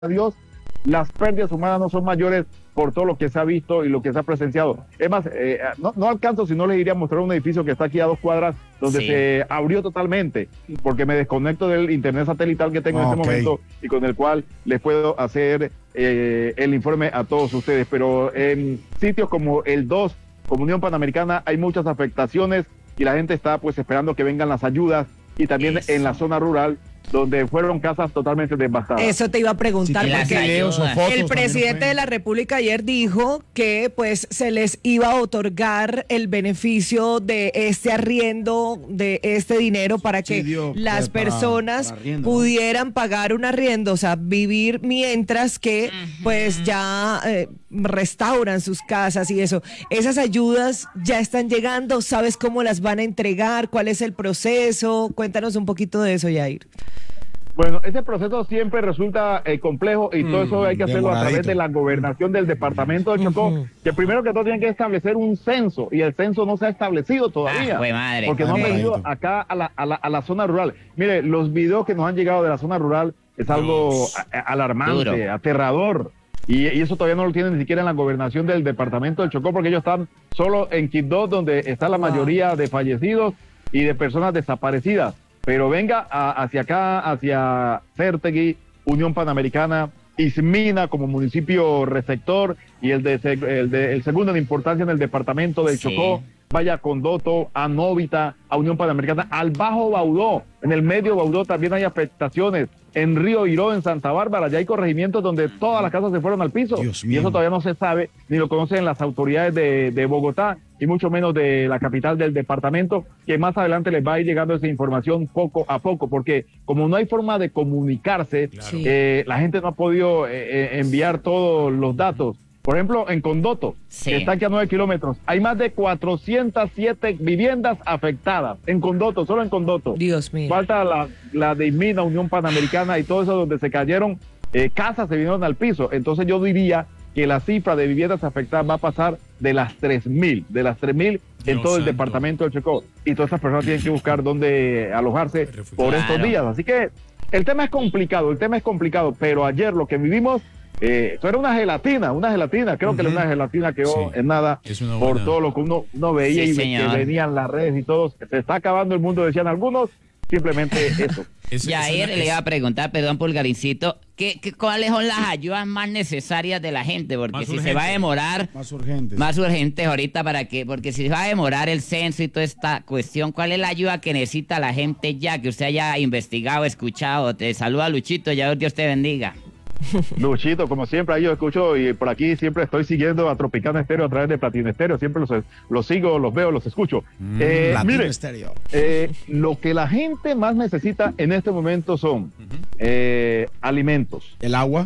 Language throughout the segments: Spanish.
Dios, las pérdidas humanas no son mayores por todo lo que se ha visto y lo que se ha presenciado. Es más, no alcanzo si no les iría a mostrar un edificio que está aquí a 2 cuadras, donde se abrió totalmente, porque me desconecto del internet satelital que tengo en este momento y con el cual les puedo hacer el informe a todos ustedes. Pero en sitios como el 2, como Unión Panamericana, hay muchas afectaciones y la gente está pues esperando que vengan las ayudas, y también en la zona rural, donde fueron casas totalmente devastadas. Eso te iba a preguntar, porque el presidente de la República ayer dijo que pues se les iba a otorgar el beneficio de este arriendo, de este dinero, para que las personas pudieran pagar un arriendo, o sea, vivir mientras que pues ya restauran sus casas y eso. Esas ayudas ya están llegando, ¿sabes cómo las van a entregar? ¿Cuál es el proceso? Cuéntanos un poquito de eso, Yair. Bueno, ese proceso siempre resulta complejo, y todo eso hay que hacerlo a través de la gobernación del departamento del Chocó, que primero que todo tienen que establecer un censo, y el censo no se ha establecido todavía, porque no han venido acá a la zona rural. Mire, los videos que nos han llegado de la zona rural es algo alarmante, aterrador, y eso todavía no lo tienen ni siquiera en la gobernación del departamento del Chocó, porque ellos están solo en Quibdó, donde está la mayoría de fallecidos y de personas desaparecidas. Pero venga hacia acá, hacia Cértegui, Unión Panamericana, Ismina como municipio receptor, y el segundo en importancia en el departamento del Chocó, vaya a Condoto, a Novita, a Unión Panamericana, al Bajo Baudó, en el medio Baudó también hay afectaciones, en Río Iró, en Santa Bárbara, ya hay corregimientos donde todas las casas se fueron al piso, y eso todavía no se sabe, ni lo conocen las autoridades de Bogotá, y mucho menos de la capital del departamento, que más adelante les va a ir llegando esa información poco a poco, porque como no hay forma de comunicarse, la gente no ha podido enviar todos los datos. Por ejemplo, en Condoto, que está aquí a 9 kilómetros, hay más de 407 viviendas afectadas. En Condoto, solo en Condoto. Dios mío. Falta la de Ismina, Unión Panamericana y todo eso, donde se cayeron casas, se vinieron al piso. Entonces yo diría que la cifra de viviendas afectadas va a pasar de las 3.000 en todo el departamento del Chocó. Y todas esas personas tienen que buscar dónde alojarse por estos días. Así que el tema es complicado, pero ayer lo que vivimos, eso era una gelatina, creo que era una gelatina que en nada, por todo lo que uno veía y que venían las redes y todo, se está acabando el mundo, decían algunos, simplemente eso. Yair, le iba a preguntar, perdón, Pulgaricito, ¿cuáles son las ayudas más necesarias de la gente? Porque si se va a demorar, más urgentes ahorita, porque si se va a demorar el censo y toda esta cuestión, ¿cuál es la ayuda que necesita la gente ya, que usted haya investigado, escuchado? Te saluda Luchito, ya Dios te bendiga. Luchito, como siempre, ahí yo escucho, y por aquí siempre estoy siguiendo a Tropicana Estéreo a través de Platino Estéreo, siempre los sigo, los veo, los escucho. Mire, lo que la gente más necesita en este momento son alimentos. ¿El agua?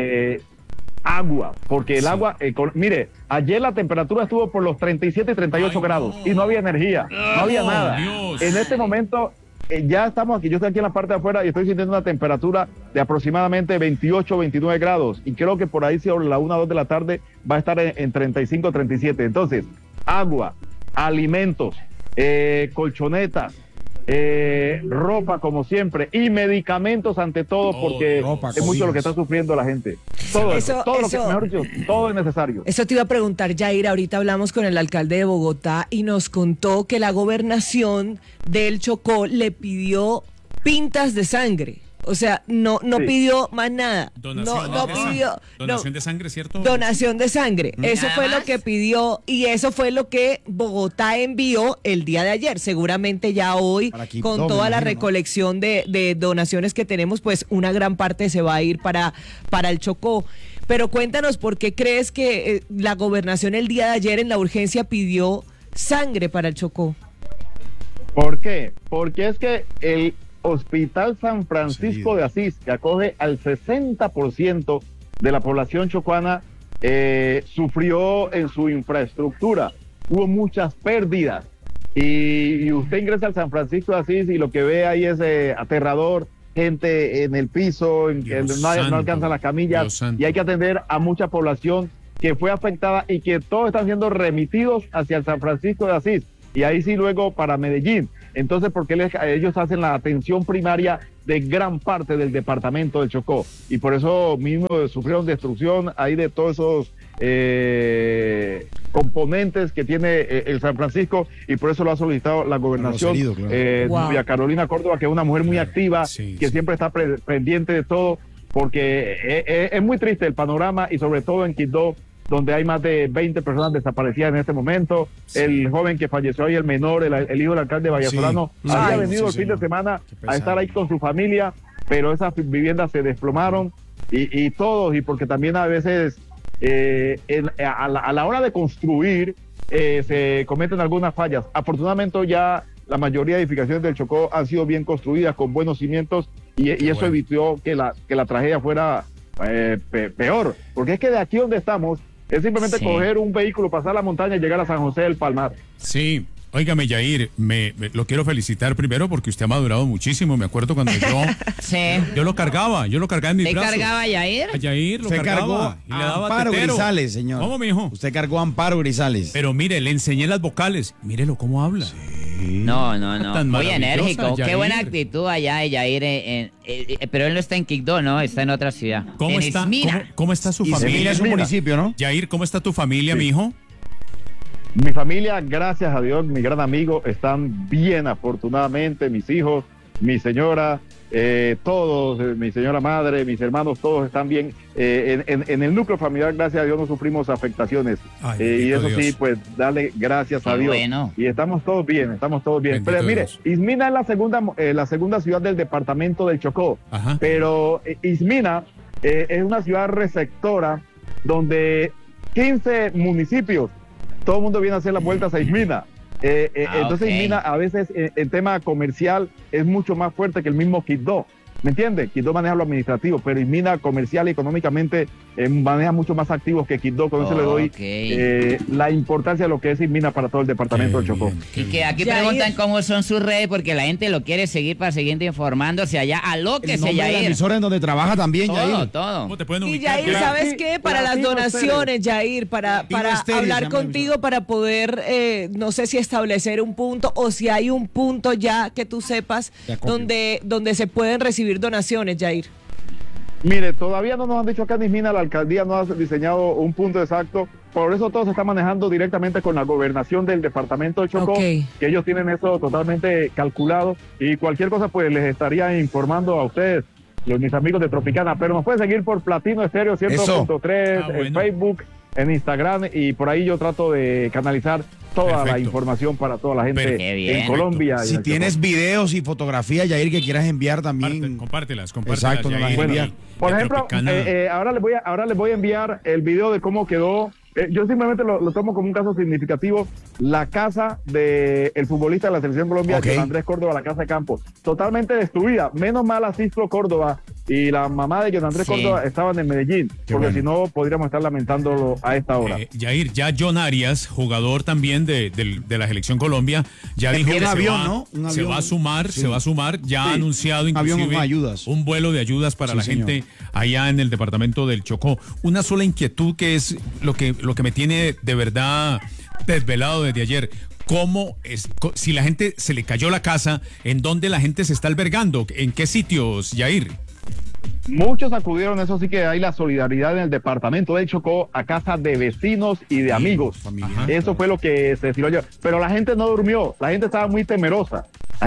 Agua, porque el agua, mire, ayer la temperatura estuvo por los 37 y 38 grados y no había energía, no había nada. En este momento ya estamos aquí, yo estoy aquí en la parte de afuera y estoy sintiendo una temperatura de aproximadamente 28, 29 grados, y creo que por ahí sobre la 1 o 2 de la tarde va a estar en 35, 37. Entonces, agua, alimentos, colchonetas, ropa como siempre, y medicamentos ante todo, porque es mucho lo que está sufriendo la gente. Todo lo que, mejor dicho, todo es necesario. Eso te iba a preguntar, Yair. Ahorita hablamos con el alcalde de Bogotá y nos contó que la gobernación del Chocó le pidió pintas de sangre. O sea, no pidió más nada. Donación de sangre, ¿cierto? Donación de sangre. Eso fue lo que pidió, y eso fue lo que Bogotá envió el día de ayer. Seguramente ya hoy, con toda la recolección de donaciones que tenemos, pues una gran parte se va a ir para el Chocó. Pero cuéntanos, ¿por qué crees que la gobernación el día de ayer en la urgencia pidió sangre para el Chocó? ¿Por qué? Porque es que el Hospital San Francisco de Asís, que acoge al 60% de la población chocuana, sufrió en su infraestructura, hubo muchas pérdidas, y usted ingresa al San Francisco de Asís y lo que ve ahí es aterrador, gente en el piso, no alcanzan las camillas, y hay que atender a mucha población que fue afectada y que todos están siendo remitidos hacia el San Francisco de Asís, y ahí sí luego para Medellín. Entonces, porque ellos hacen la atención primaria de gran parte del departamento del Chocó, y por eso mismo sufrieron destrucción ahí de todos esos componentes que tiene el San Francisco, y por eso lo ha solicitado la gobernación. Doña Carolina Córdoba, que es una mujer muy activa, que siempre está pendiente de todo, porque es muy triste el panorama, y sobre todo en Quibdó, donde hay más de 20 personas desaparecidas en este momento. El joven que falleció ahí, el menor, el hijo del alcalde de Vallasolano, había venido el fin de semana a estar ahí con su familia, pero esas viviendas se desplomaron, y todos, y porque también a veces a la hora de construir se cometen algunas fallas. Afortunadamente ya la mayoría de edificaciones del Chocó han sido bien construidas, con buenos cimientos, y eso evitó que la tragedia fuera peor, porque es que de aquí donde estamos es simplemente coger un vehículo, pasar la montaña y llegar a San José del Palmar. Sí. Óigame, Yair, lo quiero felicitar primero porque usted ha madurado muchísimo. Me acuerdo cuando yo lo cargaba en mis brazos. ¿Te cargaba a Yair? A Yair lo cargaba y le daba Amparo tetero. Grisales, señor. ¿Cómo, mijo? Usted cargó a Amparo Grisales. Pero mire, le enseñé las vocales. Mírelo cómo habla. No. Tan Muy enérgico. Yair. Qué buena actitud allá de Yair. Pero él no está en Quibdó, ¿no? Está en otra ciudad. ¿Cómo está su familia? Ismina es un municipio, ¿no? Yair, ¿cómo está tu familia, mijo? Mi familia, gracias a Dios, mi gran amigo, están bien, afortunadamente. Mis hijos, mi señora, todos, mi señora madre, mis hermanos, todos están bien. En el núcleo familiar, gracias a Dios, no sufrimos afectaciones. Y eso Dios. Sí, pues darle gracias a Dios. Bueno. Y estamos todos bien. Bendito. Pero mire, Dios. Ismina es la segunda ciudad del departamento del Chocó. Ajá. Pero Ismina es una ciudad receptora donde 15 municipios, todo el mundo viene a hacer las vueltas a Ismina. Entonces Ismina a veces en tema comercial es mucho más fuerte que el mismo Quibdó. ¿Me entiendes? Quibdó maneja lo administrativo, pero Ismina comercial y económicamente maneja mucho más activos que Quibdó. Con eso le doy la importancia de lo que es Ismina para todo el departamento del Chocó. Y que aquí preguntan cómo son sus redes, porque la gente lo quiere seguir para seguir informándose allá. Alóquese, Yair. La emisora en donde trabaja también, Yair. Todo. ¿Cómo te pueden ubicar? Y Yair, ¿sabes qué? Para las donaciones, Yair, para hablar contigo, para poder, no sé si establecer un punto, o si hay un punto ya que tú sepas donde se pueden recibir donaciones, Yair. Mire, todavía no nos han dicho acá en Ismina, la alcaldía no ha diseñado un punto exacto, por eso todo se está manejando directamente con la gobernación del departamento de Chocó, que ellos tienen eso totalmente calculado, y cualquier cosa pues les estaría informando a ustedes, mis amigos de Tropicana, pero nos pueden seguir por Platino Estéreo 100.3 en Facebook, en Instagram, y por ahí yo trato de canalizar toda la información para toda la gente en Colombia. Si tienes videos y fotografías, Yair, que quieras enviar también. Compártelas. Exacto, Yair, bueno, por ejemplo, ahora les voy a enviar el video de cómo quedó. Yo simplemente lo tomo como un caso significativo. La casa del futbolista de la selección Colombia, Andrés Córdoba, la casa de campo, totalmente destruida. Menos mal Asisco Córdoba y la mamá de Andrés Córdoba estaban en Medellín, porque si no podríamos estar lamentándolo a esta hora. Yair, ya John Arias, jugador también de la selección Colombia, ya dijo que se va a sumar, ya ha anunciado inclusive un vuelo de ayudas para la gente allá en el departamento del Chocó. Una sola inquietud que es lo que me tiene de verdad desvelado desde ayer. Si la gente se le cayó la casa, ¿en dónde la gente se está albergando? ¿En qué sitios, Yair? Muchos acudieron, eso sí que hay la solidaridad en el departamento del Chocó, a casa de vecinos y de amigos. Eso fue lo que se decía yo. Pero la gente no durmió, la gente estaba muy temerosa.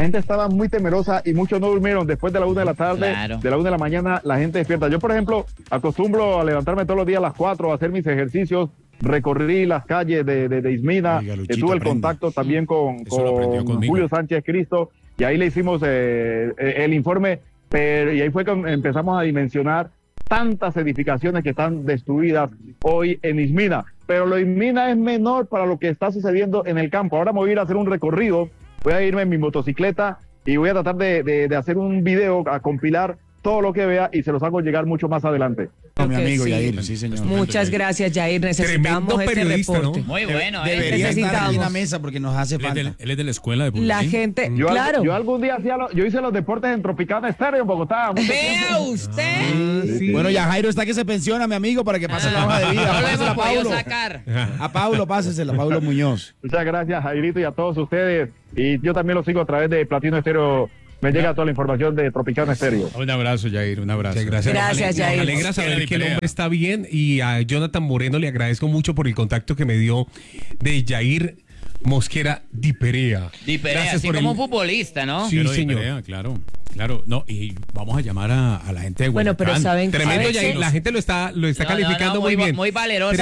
Y muchos no durmieron. Después de la 1 de la tarde, de la 1 de la mañana, la gente despierta. Yo, por ejemplo, acostumbro a levantarme todos los días a las 4 a hacer mis ejercicios. Recorrí las calles de Ismina, tuve el contacto también con Julio Sánchez Cristo, y ahí le hicimos el informe. Y ahí fue que empezamos a dimensionar tantas edificaciones que están destruidas hoy en Ismina. Pero lo de Ismina es menor para lo que está sucediendo en el campo. Ahora me voy a ir a hacer un recorrido, voy a irme en mi motocicleta y voy a tratar de hacer un video, a compilar todo lo que vea, y se los hago llegar mucho más adelante. Mi amigo Yair, sí, señor. Muchas gracias, Yair. Necesitamos ese reporte. ¿No? Muy bueno. Debería estar aquí en la mesa porque nos hace falta. Él es de la escuela de la gente, claro. Yo algún día yo hice los deportes en Tropicana Estéreo en Bogotá. Vea usted. Sí. Bueno, ya Jairo está que se pensiona, mi amigo, para que pase la hoja de vida. No lo hemos podido sacar. A Paulo, pásesela, Paulo Muñoz. Muchas gracias, Jairito, y a todos ustedes. Y yo también lo sigo a través de Platino Estéreo me llega toda la información de Tropicana Estéreo. Un abrazo, Yair, un abrazo. Gracias, Yair. Me alegra saber que el hombre está bien, y a Jonathan Moreno le agradezco mucho por el contacto que me dio de Yair Mosquera Di Perea. Di Perea, así como un futbolista, ¿no? Sí, señor. Perea, claro, no, y vamos a llamar a la gente de Guayacán. Bueno, pero saben tremendo Yair, la gente lo está calificando muy bien. Muy valeroso.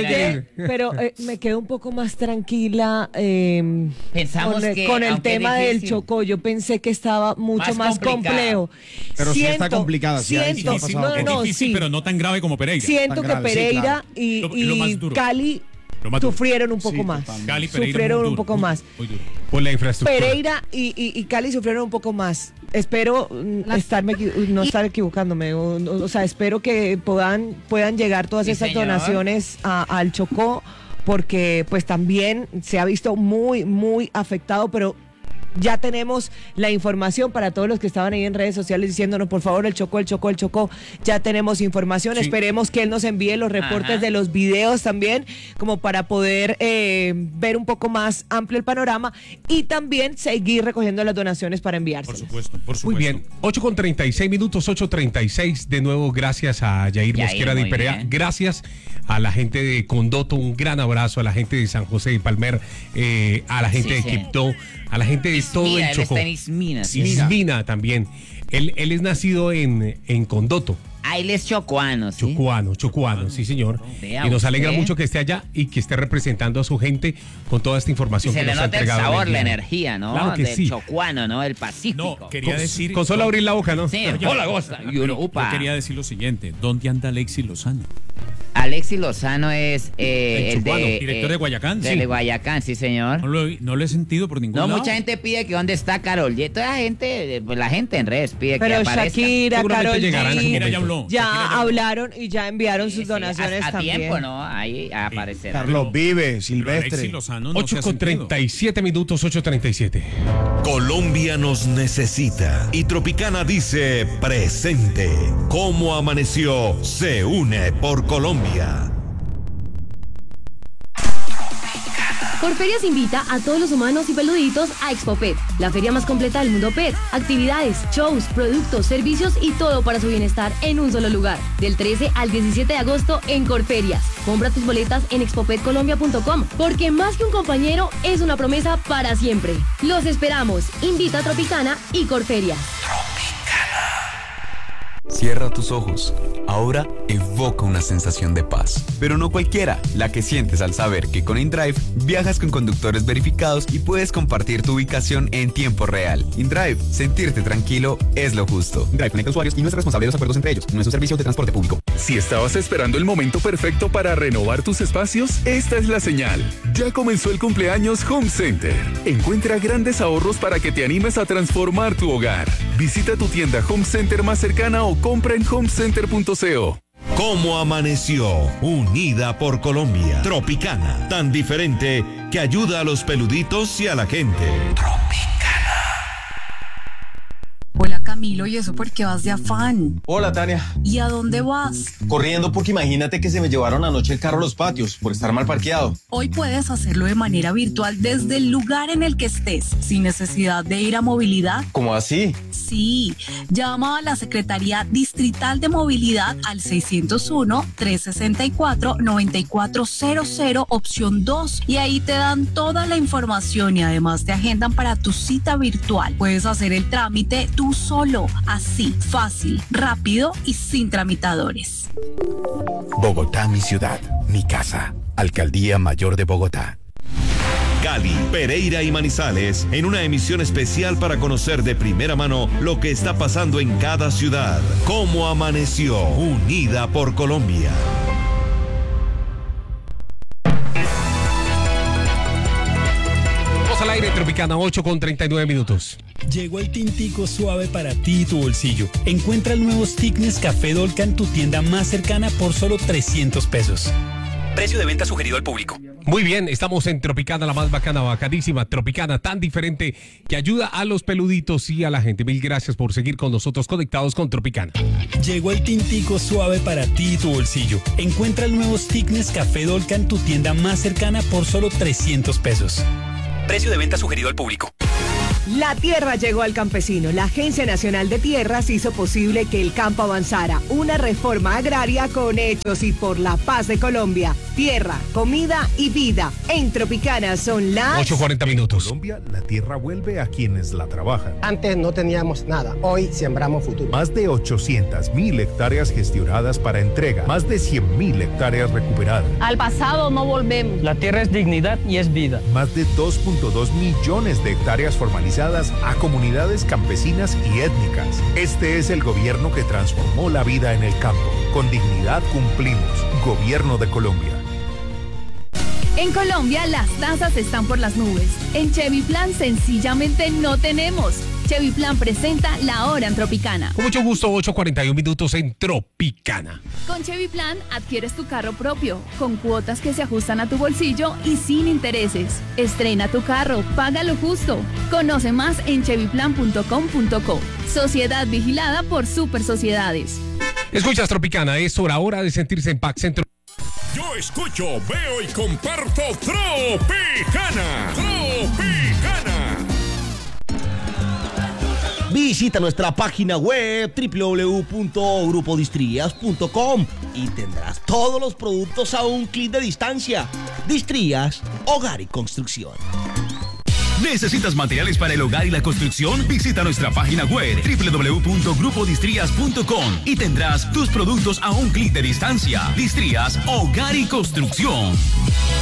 Pero me quedo un poco más tranquila Pensamos con el tema del Chocó. Yo pensé que estaba mucho más complejo. Pero sí está complicada. Difícil, pero no tan grave como Pereira. Siento que Pereira y Cali sufrieron un poco más. Sufrieron un poco más. Por la infraestructura. Pereira y Cali sufrieron un poco más. Espero no estar equivocándome. O sea, espero que puedan llegar todas esas donaciones al Chocó, porque pues también se ha visto muy, muy afectado, pero ya tenemos la información para todos los que estaban ahí en redes sociales diciéndonos, por favor, el Chocó. Ya tenemos información. Sí. Esperemos que él nos envíe los reportes de los videos también, como para poder ver un poco más amplio el panorama y también seguir recogiendo las donaciones para enviárselas. Por supuesto. Muy bien, 8:36 minutos, 8:36. De nuevo, gracias a Yair Mosquera Di Perea. Bien. Gracias a la gente de Condoto, un gran abrazo a la gente de San José de Palmer, a la gente de Quibdó, a la gente de todo el Chocó. Ismina también. Él es nacido en Condoto. Él es chocuano, ¿sí? Chocuano, sí, señor. Y nos alegra mucho que esté allá y que esté representando a su gente con toda esta información que nos ha entregado. Se le nota el sabor, la energía, ¿no? Claro que sí. Chocuano, ¿no? El Pacífico. No, quería decir... Con solo abrir la boca, ¿no? Sí, hola, Gosta. Yo quería decir lo siguiente. ¿Dónde anda Alexis Lozano? Alexis Lozano es director de Guayacán. De Guayacán, sí, señor. No lo he sentido por ningún lado. Mucha gente pide que dónde está Karol G. Toda la gente, pues la gente en redes pide que aparezca. Pero Shakira, Karol G, ya hablaron y ya enviaron sus donaciones a también. tiempo, ¿no? Ahí aparecerá. Carlos Vive, Silvestre. 8:37 minutos, 8:37. Colombia nos necesita y Tropicana dice presente. ¿Cómo amaneció? Se une por Colombia. Corferias invita a todos los humanos y peluditos a Expo Pet, la feria más completa del mundo pet. Actividades, shows, productos, servicios y todo para su bienestar en un solo lugar. Del 13 al 17 de agosto en Corferias. Compra tus boletas en expopetcolombia.com, porque más que un compañero es una promesa para siempre. Los esperamos. Invita a Tropicana y Corferias. Cierra tus ojos. Ahora evoca una sensación de paz. Pero no cualquiera, la que sientes al saber que con InDrive viajas con conductores verificados y puedes compartir tu ubicación en tiempo real. InDrive, sentirte tranquilo es lo justo. InDrive conecta usuarios y no es responsable de los acuerdos entre ellos. No es un servicio de transporte público. Si estabas esperando el momento perfecto para renovar tus espacios, esta es la señal. Ya comenzó el cumpleaños Home Center. Encuentra grandes ahorros para que te animes a transformar tu hogar. Visita tu tienda Home Center más cercana o compra en homecenter.co. ¿Cómo amaneció? Unida por Colombia. Tropicana, tan diferente que ayuda a los peluditos y a la gente. Hola Camilo, ¿y eso por qué vas de afán? Hola Tania. ¿Y a dónde vas? Corriendo porque imagínate que se me llevaron anoche el carro a los patios por estar mal parqueado. Hoy puedes hacerlo de manera virtual desde el lugar en el que estés, sin necesidad de ir a movilidad. ¿Cómo así? Sí, llama a la Secretaría Distrital de Movilidad al 601-364-9400, opción 2, y ahí te dan toda la información y además te agendan para tu cita virtual. Puedes hacer el trámite tú solo, así, fácil, rápido y sin tramitadores. Bogotá, mi ciudad, mi casa. Alcaldía Mayor de Bogotá. Cali, Pereira y Manizales, en una emisión especial para conocer de primera mano lo que está pasando en cada ciudad. ¿Cómo amaneció? Unida por Colombia. Vamos al aire, Tropicana, 8:39 minutos. Llegó el tintico suave para ti y tu bolsillo. Encuentra el nuevo stick Nescafé Dolca en tu tienda más cercana por solo 300 pesos. Precio de venta sugerido al público. Muy bien, estamos en Tropicana, la más bacana, bacanísima, Tropicana, tan diferente que ayuda a los peluditos y a la gente. Mil gracias por seguir con nosotros conectados con Tropicana. Llegó el tintico suave para ti y tu bolsillo. Encuentra el nuevo stick Nescafé Dolca en tu tienda más cercana por solo 300 pesos. Precio de venta sugerido al público. La tierra llegó al campesino. La Agencia Nacional de Tierras hizo posible que el campo avanzara. Una reforma agraria con hechos y por la paz de Colombia. Tierra, comida y vida. En Tropicana son las 8:40 minutos. En Colombia, la tierra vuelve a quienes la trabajan. Antes no teníamos nada. Hoy sembramos futuro. Más de 800.000 hectáreas gestionadas para entrega. Más de 100.000 hectáreas recuperadas. Al pasado no volvemos. La tierra es dignidad y es vida. Más de 2.2 millones de hectáreas formalizadas a comunidades campesinas y étnicas. Este es el gobierno que transformó la vida en el campo. Con dignidad cumplimos. Gobierno de Colombia. En Colombia las tasas están por las nubes. En Chevy Plan sencillamente no tenemos. Chevy Plan presenta La Hora en Tropicana. Con mucho gusto, 8:41 minutos en Tropicana. Con Chevy Plan adquieres tu carro propio, con cuotas que se ajustan a tu bolsillo y sin intereses. Estrena tu carro, págalo justo. Conoce más en chevyplan.com.co. Sociedad vigilada por Super Sociedades. Escuchas Tropicana, es hora de sentirse en paz. Yo escucho, veo y comparto Tropicana. Tropicana. Visita nuestra página web www.grupodistrías.com y tendrás todos los productos a un clic de distancia. Distrías, hogar y construcción. ¿Necesitas materiales para el hogar y la construcción? Visita nuestra página web www.grupodistrías.com y tendrás tus productos a un clic de distancia. Distrías, hogar y construcción.